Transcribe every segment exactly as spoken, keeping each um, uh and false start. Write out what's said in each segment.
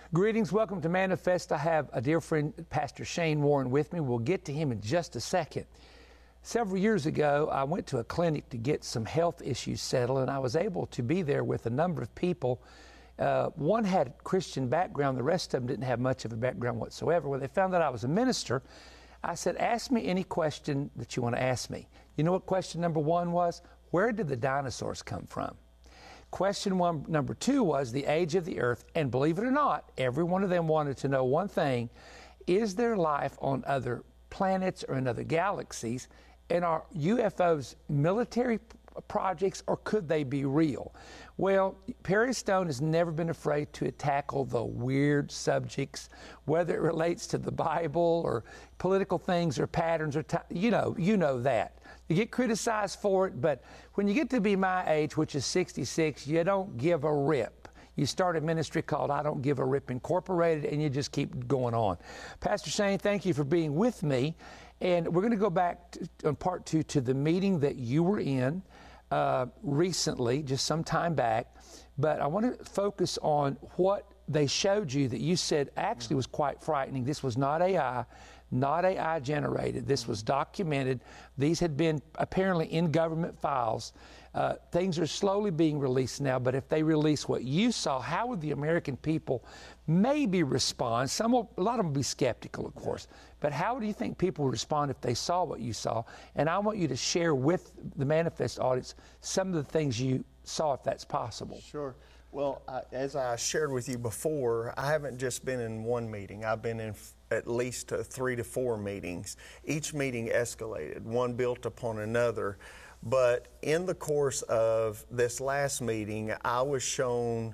Greetings, welcome to Manifest. I have a dear friend, Pastor Shane Warren, with me. We'll get to him in just a second. Several years ago, I went to a clinic to get some health issues settled, and I was able to be there with a number of people. Uh, one had Christian background, the rest of them didn't have much of a background whatsoever. When they found out I was a minister, I said, ask me any question that you want to ask me. You know what question number one was? Where did the dinosaurs come from? Question one, number two was the age of the earth, and believe it or not, every one of them wanted to know one thing: is there life on other planets or in other galaxies? And are U F Os military projects, or could they be real? Well, Perry Stone has never been afraid to tackle the weird subjects, whether it relates to the Bible or political things or patterns or t- you know, you know that. You get criticized for it, but when you get to be my age, which is sixty-six, you don't give a rip. You start a ministry called I Don't Give a Rip Incorporated, and you just keep going on. Pastor Shane, thank you for being with me. And we're going to go back to, on part two to the meeting that you were in uh, recently, just some time back. But I want to focus on what they showed you that you said actually was quite frightening. This was not A I, not A I generated. This was documented. These had been apparently in government files. Uh, things are slowly being released now, but if they release what you saw, how would the American people maybe respond? Some will, a lot of them will be skeptical, of course, but how do you think people would respond if they saw what you saw? And I want you to share with the Manifest audience some of the things you saw, if that's possible. Sure. Well, I, as I shared with you before, I haven't just been in one meeting. I've been in f- at least uh, three to four meetings. Each meeting escalated, one built upon another. But in the course of this last meeting, I was shown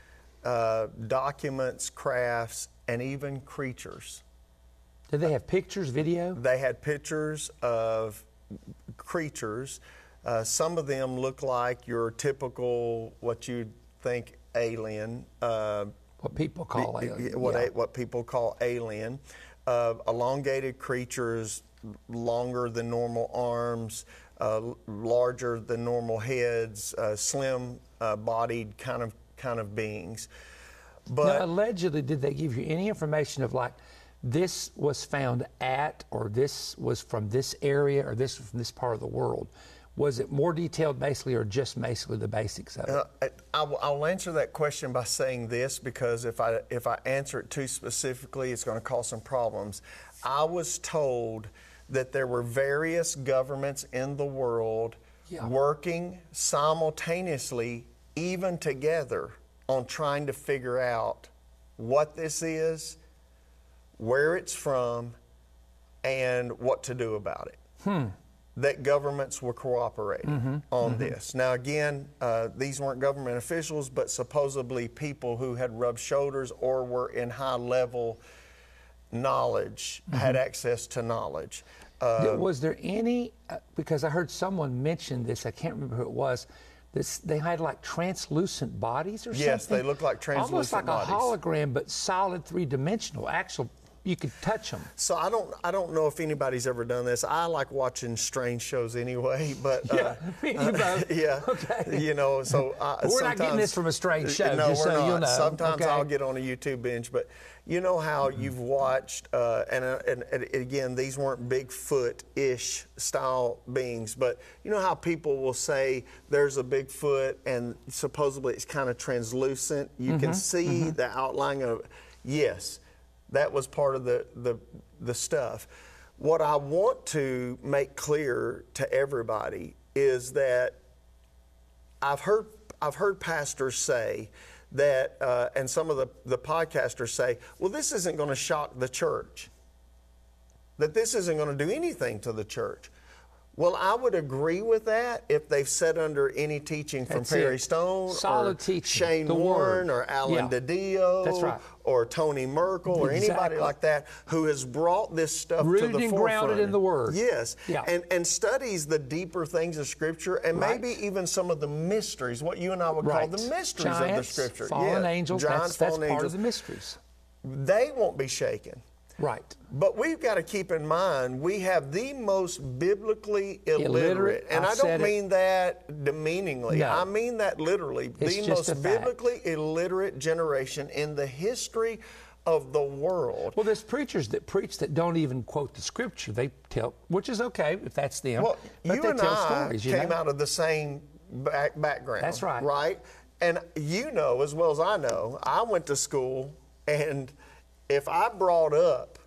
uh, documents, crafts, and even creatures. Did they have pictures, video? They had pictures of creatures. Uh, some of them look like your typical, what you'd think alien. Uh, what people call alien. What, yeah. a, what people call alien. Uh, elongated creatures, longer than normal arms, uh, larger than normal heads, uh, slim uh, bodied kind of kind of beings. But now, allegedly, did they give you any information of like, this was found at, or this was from this area, or this was from this part of the world? Was it more detailed basically, or just basically the basics of it? Uh, I'll, I'll answer that question by saying this, because if I if I answer it too specifically, it's going to cause some problems. I was told that there were various governments in the world yeah. working simultaneously, even together, on trying to figure out what this is, where it's from, and what to do about it. Hmm. That governments were cooperating mm-hmm, on mm-hmm. this. Now, again, uh, these weren't government officials, but supposedly people who had rubbed shoulders or were in high-level knowledge, mm-hmm. had access to knowledge. Uh, was there any, uh, because I heard someone mention this, I can't remember who it was, this, they had like translucent bodies or yes, something? Yes, they look like translucent bodies. Almost like bodies. a hologram, but solid three-dimensional, actual. You could touch them. So I don't I don't know if anybody's ever done this. I like watching strange shows anyway, but uh, yeah, uh, yeah, okay. you know. So uh, we're not getting this from a strange show. No, just we're so not. You'll know. Sometimes okay. I'll get on a YouTube binge, but you know how mm-hmm. you've watched, uh, and, uh, and, and again, these weren't Bigfoot-ish style beings, but you know how people will say there's a Bigfoot and supposedly it's kind of translucent. You mm-hmm. can see mm-hmm. the outline of. Yes. That was part of the, the the stuff. What I want to make clear to everybody is that I've heard I've heard pastors say that, uh, and some of the, the podcasters say, well, this isn't going to shock the church. That this isn't going to do anything to the church. Well, I would agree with that if they've sat under any teaching from That's Perry it. Stone Solid or teaching. Shane The Warren Word. or Alan Yeah. DiDio That's right. or Tony Merkel or Exactly. anybody like that who has brought this stuff Rooted to the and forefront. grounded in the Word. Yes, Yeah. and, and studies the deeper things of Scripture and Right. maybe even some of the mysteries, what you and I would Right. call the mysteries Giants, of the Scripture. fallen yeah. angels, Giants, that's, that's fallen part angels. of the mysteries. They won't be shaken. Right. But we've got to keep in mind we have the most biblically illiterate, Illiterate, and I've I don't said it. mean that demeaningly. No. I mean that literally. It's the just a most fact. biblically illiterate generation in the history of the world. Well, there's preachers that preach that don't even quote the scripture. They tell, which is okay if that's them. Well, but you they and tell I stories. You came know? out of the same back, background. That's right. Right? And you know as well as I know, I went to school, and if I brought up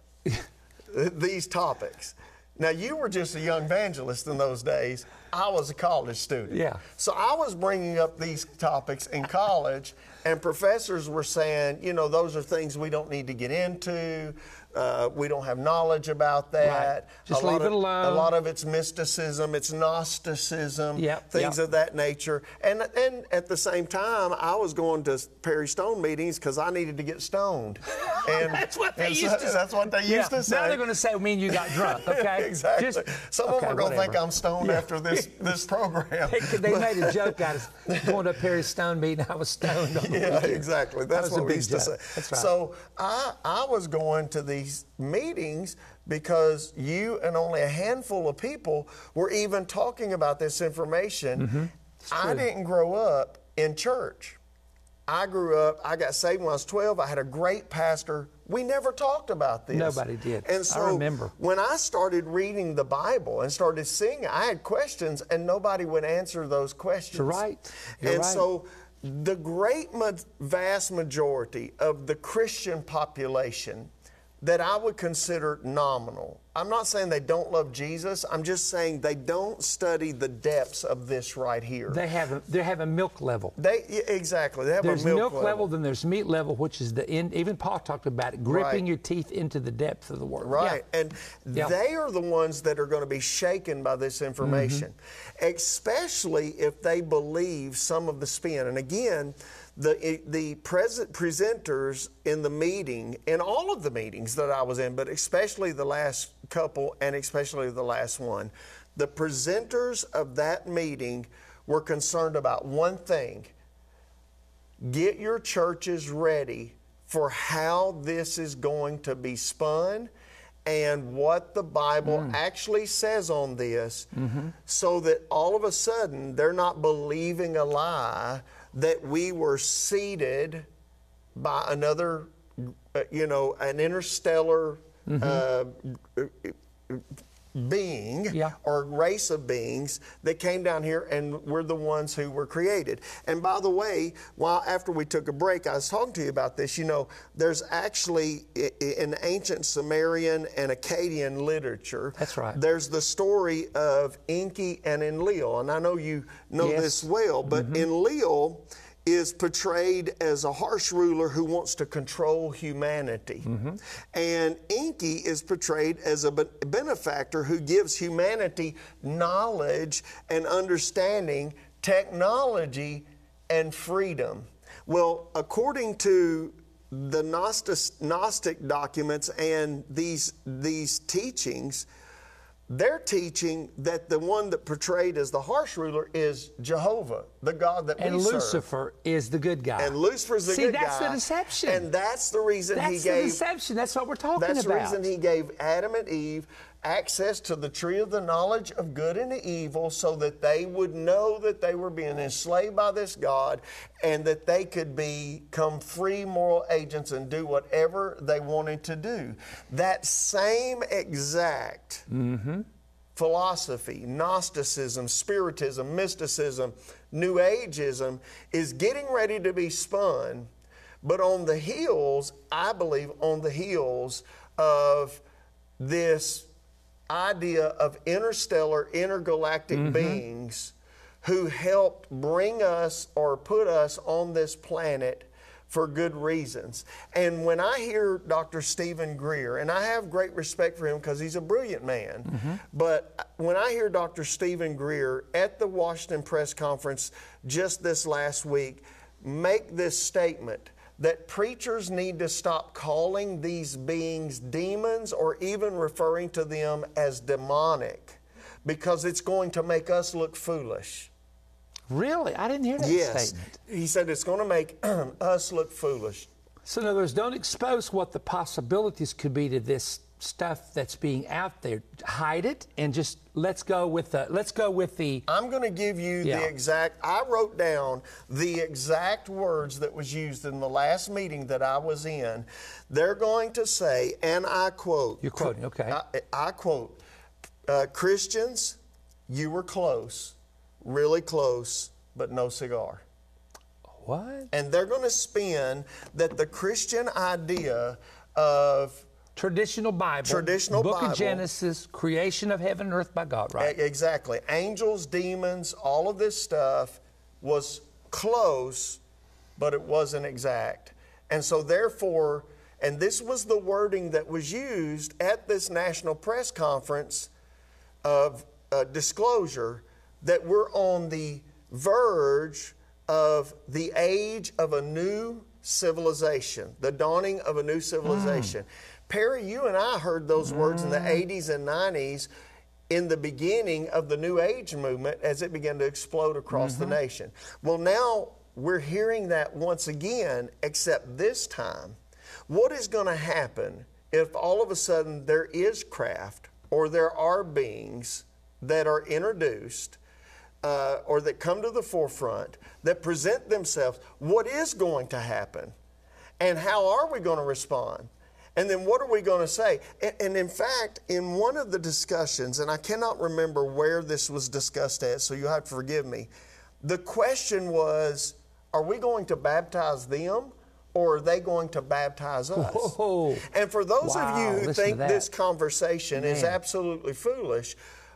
these topics, now you were just a young evangelist in those days. I was a college student. Yeah. So I was bringing up these topics in college, and professors were saying, you know, those are things we don't need to get into. Uh, we don't have knowledge about that. Right. Just a lot leave of, it alone. A lot of it's mysticism, it's Gnosticism, Yep, things yep. of that nature. And and at the same time, I was going to Perry Stone meetings because I needed to get stoned. And That's what they and used so, to say. That's what they used Yeah. to say. Now they're going to say, me and you got drunk, okay? Exactly. Just, Some of okay, them are going to think whatever. I'm stoned Yeah. after this this program. They, they made a joke out of going to a Perry Stone meeting. I was stoned on the Yeah, weekend. exactly. That That's was a what we big used to joke. say. That's right. So I, I was going to these meetings because you and only a handful of people were even talking about this information. Mm-hmm. I didn't grow up in church. I grew up, I got saved when I was twelve. I had a great pastor. We never talked about this. Nobody did. And I so remember. when I started reading the Bible and started singing, I had questions and nobody would answer those questions. You're right. You're and right. so the great ma- vast majority of the Christian population that I would consider nominal. I'm not saying they don't love Jesus. I'm just saying they don't study the depths of this right here. They have a, they have a milk level. They yeah, exactly. They have There's a milk, milk, level. level. then there's meat level, which is the end. Even Paul talked about it, gripping Right. your teeth into the depth of the word. Right. Yeah. And Yeah. they are the ones that are going to be shaken by this information, Mm-hmm. especially if they believe some of the spin. And again, the the present presenters in the meeting, in all of the meetings that I was in, but especially the last couple and especially the last one, the presenters of that meeting were concerned about one thing: get your churches ready for how this is going to be spun and what the Bible Mm. actually says on this, Mm-hmm. so that all of a sudden they're not believing a lie that we were seeded by another, uh, you know, an interstellar uh, being Yeah. or race of beings that came down here and we're the ones who were created. And by the way, while after we took a break, I was talking to you about this. You know, there's actually i- i- in ancient Sumerian and Akkadian literature, That's right. there's the story of Enki and Enlil. And I know you know Yes. this well, but Enlil is portrayed as a harsh ruler who wants to control humanity. And Enki is portrayed as a be- benefactor who gives humanity knowledge and understanding, technology, and freedom. Well, according to the Gnostic, Gnostic documents and these, these teachings, they're teaching that the one that portrayed as the harsh ruler is Jehovah, the God that And we serve. Lucifer is the good guy. And Lucifer's the See, good that's guy. the deception. And that's the reason That's he the gave. deception. That's what we're talking That's the about. reason he gave Adam and Eve access to the tree of the knowledge of good and evil, so that they would know that they were being enslaved by this God, and that they could become free moral agents and do whatever they wanted to do. That same exact philosophy, Gnosticism, Spiritism, mysticism, New Ageism is getting ready to be spun, but on the heels, I believe, on the heels of this idea of interstellar, intergalactic beings who helped bring us or put us on this planet for good reasons. And when I hear Doctor Stephen Greer, and I have great respect for him because he's a brilliant man, but when I hear Doctor Stephen Greer at the Washington Press Conference just this last week make this statement, that preachers need to stop calling these beings demons or even referring to them as demonic, because it's going to make us look foolish. Really? I didn't hear that Yes. statement. He said it's going to make us look foolish. So in other words, don't expose what the possibilities could be to this stuff that's being out there. Hide it and just let's go with the let's go with the I'm going to give you yeah. the exact I wrote down the exact words that was used in the last meeting that I was in. They're going to say, and I quote, You're quoting, okay. I, I quote, uh, Christians, you were close, really close, but no cigar. What? And they're going to spin that the Christian idea of Traditional Bible. Traditional Book Bible. of Genesis, creation of heaven and earth by God, right? Exactly. Angels, demons, all of this stuff was close, but it wasn't exact. And so therefore, and this was the wording that was used at this national press conference of uh, disclosure, that we're on the verge of the age of a new civilization, the dawning of a new civilization. Mm. Perry, you and I heard those words mm. in the eighties and nineties in the beginning of the New Age movement as it began to explode across mm-hmm. the nation. Well, now we're hearing that once again, except this time. What is going to happen if all of a sudden there is craft or there are beings that are introduced uh, or that come to the forefront that present themselves? What is going to happen? And how are we going to respond? And then what are we going to say? And, and in fact, in one of the discussions, and I cannot remember where this was discussed at, so you'll have to forgive me, the question was, are we going to baptize them or are they going to baptize us? Whoa. And for those wow. of you who Listen think this conversation Man. is absolutely foolish,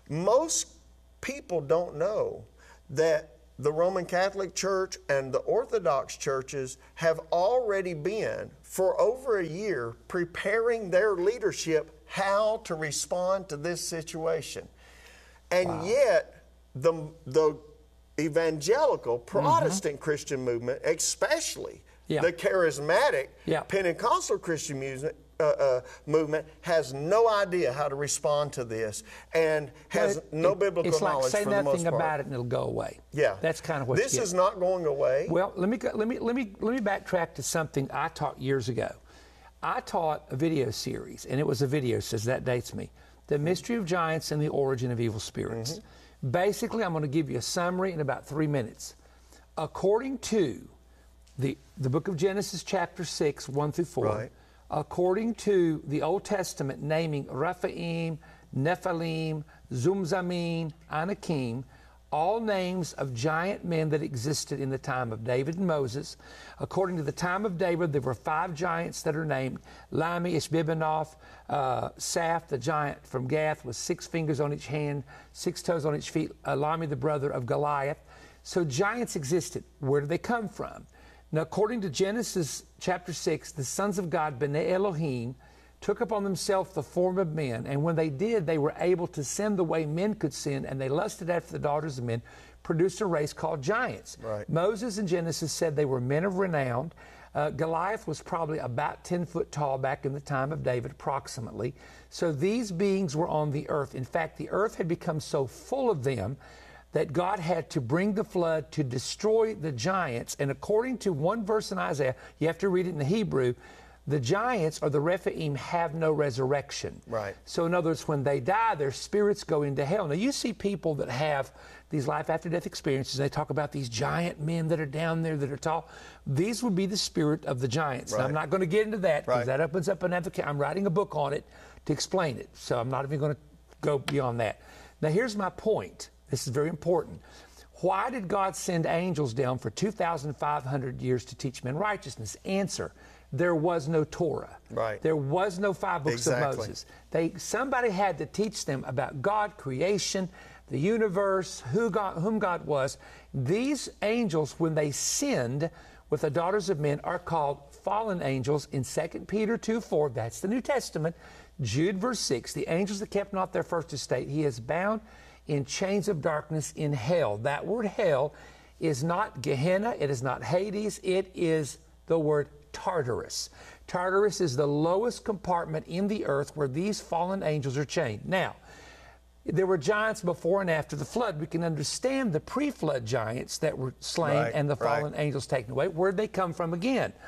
most people don't know that the Roman Catholic Church and the Orthodox churches have already been, for over a year, preparing their leadership how to respond to this situation. And wow. yet, the, the evangelical Protestant mm-hmm. Christian movement, especially yeah. the charismatic yeah. Pentecostal Christian music, Uh, uh, movement, has no idea how to respond to this and has it, no it, biblical it's like knowledge say for the most nothing part. about it and it'll go away. Yeah, that's kind of what this is not going away. Well, let me go, let me let me let me backtrack to something I taught years ago. I taught a video series, and it was a video says that dates me. The Mystery of Giants and the Origin of Evil Spirits. Mm-hmm. Basically, I'm going to give you a summary in about three minutes. According to the the book of Genesis, chapter six, one through four. Right. According to the Old Testament, naming Rephaim, Nephilim, Zumzamim, Anakim, all names of giant men that existed in the time of David and Moses. According to the time of David, there were five giants that are named: Lami, Ishbibenoth, uh, Saph, the giant from Gath, with six fingers on each hand, six toes on each feet, uh, Lami, the brother of Goliath. So giants existed. Where did they come from? Now, according to Genesis chapter six, the sons of God, B'nai Elohim, took upon themselves the form of men, and when they did, they were able to sin the way men could sin, and they lusted after the daughters of men, produced a race called giants. Right. Moses in Genesis said they were men of renown. Uh, Goliath was probably about ten foot tall back in the time of David, approximately. So these beings were on the earth. In fact, the earth had become so full of them that God had to bring the flood to destroy the giants. And according to one verse in Isaiah, you have to read it in the Hebrew, the giants, or the Rephaim, have no resurrection. Right. So in other words, when they die, their spirits go into hell. Now, you see people that have these life-after-death experiences. They talk about these giant men that are down there that are tall. These would be the spirit of the giants. Right. Now, I'm not going to get into that because right. that opens up an advocate. I'm writing a book on it to explain it. So I'm not even going to go beyond that. Now, here's my point. This is very important. Why did God send angels down for two thousand five hundred years to teach men righteousness? Answer, there was no Torah. Right. There was no five books exactly. of Moses. They, somebody had to teach them about God, creation, the universe, who God, whom God was. These angels, when they sinned with the daughters of men, are called fallen angels in Second Peter two four. That's the New Testament. Jude verse six, the angels that kept not their first estate, he is bound in chains of darkness in hell. That word hell is not Gehenna, it is not Hades, it is the word Tartarus. Tartarus is the lowest compartment in the earth where these fallen angels are chained. Now, there were giants before and after the flood. We can understand the pre-flood giants that were slain right, and the fallen right. angels taken away. Where'd they come from again?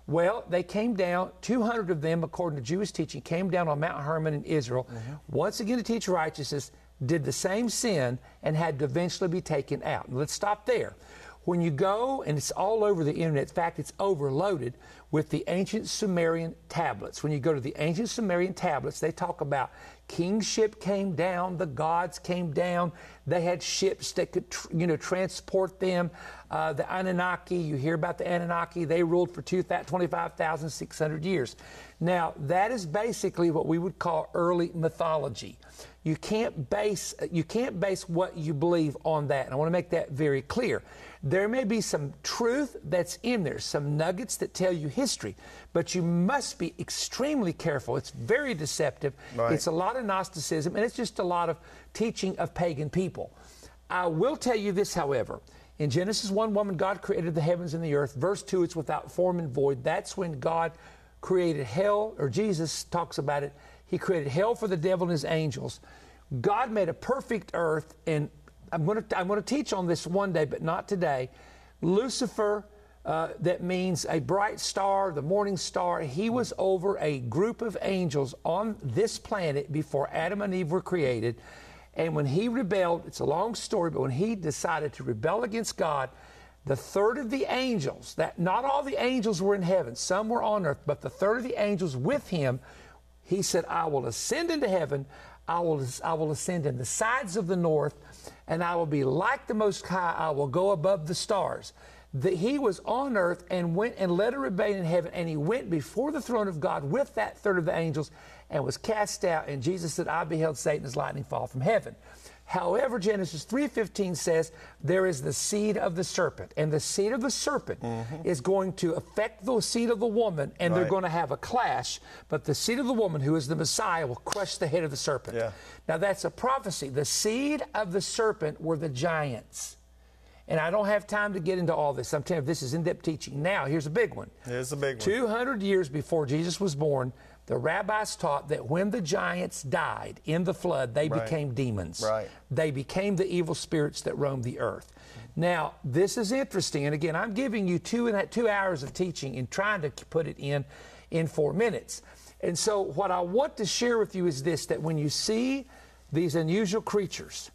Well, they came down, two hundred of them, according to Jewish teaching, came down on Mount Hermon in Israel, mm-hmm. once again to teach righteousness, did the same sin, and had to eventually be taken out. Let's stop there. When you go, and it's all over the internet, in fact, it's overloaded with the ancient Sumerian tablets. When you go to the ancient Sumerian tablets, they talk about kingship came down, the gods came down, they had ships that could, you know, transport them. Uh, the Anunnaki, you hear about the Anunnaki, they ruled for twenty-five thousand six hundred years. Now, that is basically what we would call early mythology. You can't base you can't base what you believe on that. And I want to make that very clear. There may be some truth that's in there, some nuggets that tell you history, but you must be extremely careful. It's very deceptive. Right. It's a lot of Gnosticism, and it's just a lot of teaching of pagan people. I will tell you this, however. In Genesis one one, God created the heavens and the earth. Verse two, it's without form and void. That's when God created hell, or Jesus talks about it. He created hell for the devil and his angels. God made a perfect earth, and I'm going to I'm going to teach on this one day, but not today. Lucifer, uh, that means a bright star, the morning star. He was over a group of angels on this planet before Adam and Eve were created. And when he rebelled, it's a long story, but when he decided to rebel against God, the third of the angels, that not all the angels were in heaven, some were on earth, but the third of the angels with him, he said, I will ascend into heaven, I will, I will ascend in the sides of the north, and I will be like the Most High, I will go above the stars. That he was on earth and went and led a rebellion in heaven, and he went before the throne of God with that third of the angels and was cast out, and Jesus said, I beheld Satan as lightning fall from heaven. However, Genesis three fifteen says there is the seed of the serpent, and the seed of the serpent mm-hmm. is going to affect the seed of the woman, and right. they're going to have a clash, but the seed of the woman, who is the Messiah, will crush the head of the serpent. Yeah. Now, that's a prophecy. The seed of the serpent were the giants. And I don't have time to get into all this. I'm telling you, this is in-depth teaching. Now, here's a big one. Here's a big one. two hundred years before Jesus was born, the rabbis taught that when the giants died in the flood, they right. became demons. Right. They became the evil spirits that roamed the earth. Now, this is interesting. And again, I'm giving you two, and two hours of teaching and trying to put it in in four minutes. And so what I want to share with you is this, that when you see these unusual creatures,